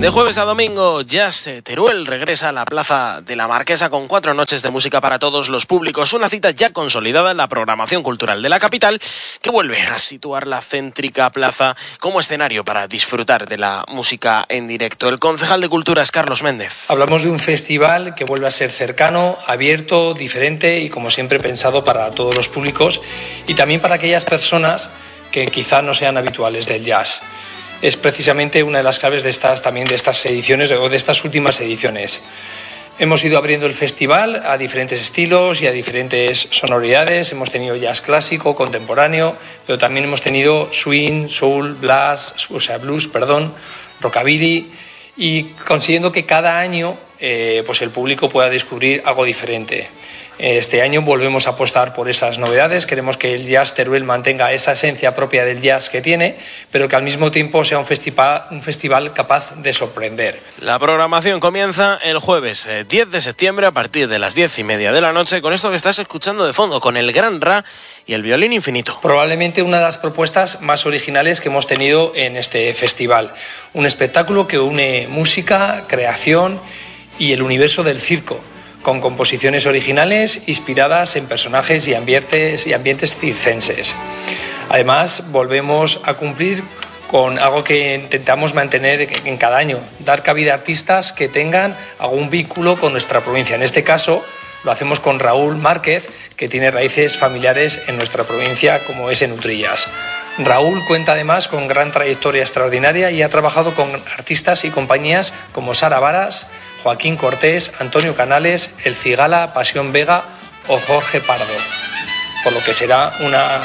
De jueves a domingo, Jazz Teruel regresa a la Plaza de la Marquesa con 4 noches de música para todos los públicos. Una cita ya consolidada en la programación cultural de la capital, que vuelve a situar la céntrica plaza como escenario para disfrutar de la música en directo. El concejal de Cultura es Carlos Méndez. Hablamos de un festival que vuelve a ser cercano, abierto, diferente y, como siempre, pensado para todos los públicos y también para aquellas personas que quizá no sean habituales del jazz. Es precisamente una de las claves de estas ediciones o de estas últimas ediciones. Hemos ido abriendo el festival a diferentes estilos y a diferentes sonoridades. Hemos tenido jazz clásico, contemporáneo, pero también hemos tenido swing, soul, blues, rockabilly, y consiguiendo que cada año pues el público pueda descubrir algo diferente. Este año volvemos a apostar por esas novedades. Queremos que el Jazz Teruel mantenga esa esencia propia del jazz que tiene, pero que al mismo tiempo sea un festival capaz de sorprender. La programación comienza el jueves 10 de septiembre a partir de las 10:30 de la noche con esto que estás escuchando de fondo, con el Gran Ra y el Violín Infinito. Probablemente una de las propuestas más originales que hemos tenido en este festival. Un espectáculo que une música, creación y el universo del circo, con composiciones originales inspiradas en personajes y ambientes circenses. Además, volvemos a cumplir con algo que intentamos mantener en cada año, dar cabida a artistas que tengan algún vínculo con nuestra provincia. En este caso, lo hacemos con Raúl Márquez, que tiene raíces familiares en nuestra provincia, como es en Utrillas. Raúl cuenta además con gran trayectoria extraordinaria y ha trabajado con artistas y compañías como Sara Varas, Joaquín Cortés, Antonio Canales, El Cigala, Pasión Vega o Jorge Pardo, por lo que será una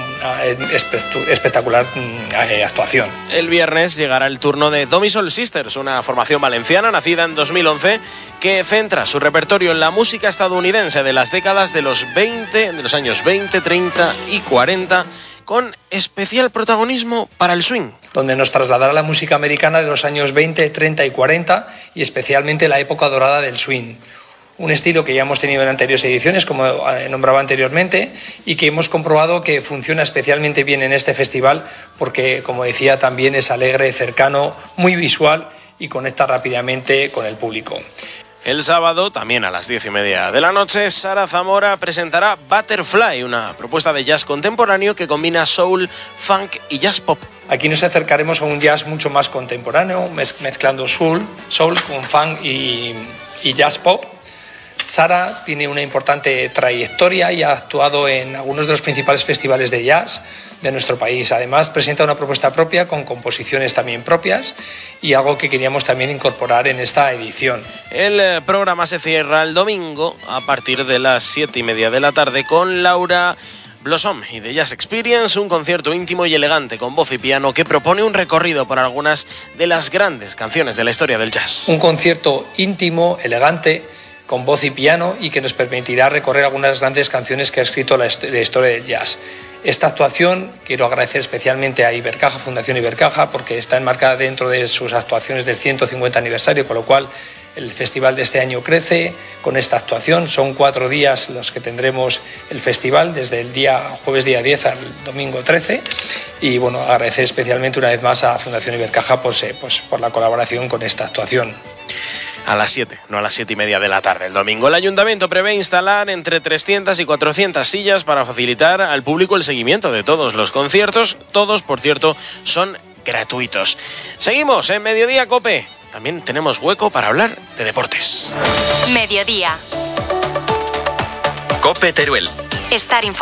espectacular actuación. El viernes llegará el turno de Domisol Sisters, una formación valenciana nacida en 2011 que centra su repertorio en la música estadounidense de las décadas de los años 20, 30 y 40, con especial protagonismo para el swing, donde nos trasladará la música americana de los años 20, 30 y 40 y especialmente la época dorada del swing. Un estilo que ya hemos tenido en anteriores ediciones, como nombraba anteriormente, y que hemos comprobado que funciona especialmente bien en este festival porque, como decía, también es alegre, cercano, muy visual y conecta rápidamente con el público. El sábado, también a las 10:30 de la noche, Sara Zamora presentará Butterfly, una propuesta de jazz contemporáneo que combina soul, funk y jazz pop. Aquí nos acercaremos a un jazz mucho más contemporáneo, mezclando soul con funk y jazz pop. Sara tiene una importante trayectoria y ha actuado en algunos de los principales festivales de jazz de nuestro país. Además, presenta una propuesta propia con composiciones también propias y algo que queríamos también incorporar en esta edición. El programa se cierra el domingo a partir de las 7:30 de la tarde con Laura Blossom y The Jazz Experience, un concierto íntimo y elegante con voz y piano que propone un recorrido por algunas de las grandes canciones de la historia del jazz. Un concierto íntimo, elegante, con voz y piano y que nos permitirá recorrer algunas de las grandes canciones que ha escrito la historia del jazz. Esta actuación quiero agradecer especialmente a Ibercaja, Fundación Ibercaja, porque está enmarcada dentro de sus actuaciones del 150 aniversario, con lo cual el festival de este año crece con esta actuación. Son 4 días los que tendremos el festival, desde el jueves día 10 al domingo 13. Y bueno, agradecer especialmente una vez más a Fundación Ibercaja por la colaboración con esta actuación. A las 7, no a las 7:30 de la tarde el domingo. El Ayuntamiento prevé instalar entre 300 y 400 sillas para facilitar al público el seguimiento de todos los conciertos. Todos, por cierto, son gratuitos. Seguimos en Mediodía COPE. También tenemos hueco para hablar de deportes. Mediodía. COPE Teruel. Estar informado.